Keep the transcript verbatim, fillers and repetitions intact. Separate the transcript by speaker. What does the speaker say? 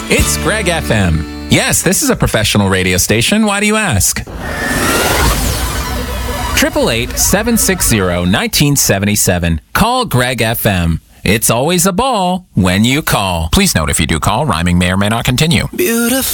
Speaker 1: It's Greg F M. Yes, this is a professional radio station. Why do you ask? eight eight eight, seven six zero, one nine seven seven. Call Greg F M. It's always a ball when you call. Please note if you do call, rhyming may or may not continue.
Speaker 2: Beautiful.